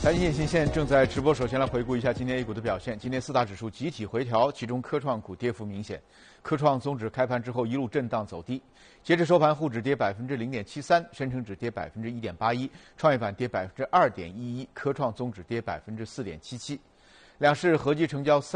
财经夜新线正在直播，首先来回顾一下今天 A 股的表现。今天四大指数集体回调，其中科创股跌幅明显。科创综指开盘之后一路震荡走低，截至收盘，沪指跌0.73%，深成指跌1.81%，创业板跌2.11%，科创综指跌4.77%。两市合计成交